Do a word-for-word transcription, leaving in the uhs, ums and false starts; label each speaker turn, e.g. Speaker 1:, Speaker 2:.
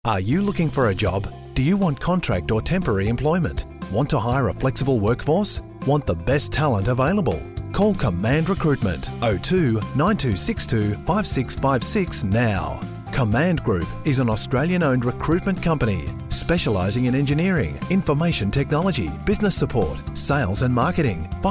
Speaker 1: Are you looking for a job? Do you want contract or temporary employment? Want to hire a flexible workforce? Want the best talent available? Call Command Recruitment oh two nine two six two five six five six now. Command Group is an Australian-owned recruitment company specialising in engineering, information technology, business support, sales and marketing.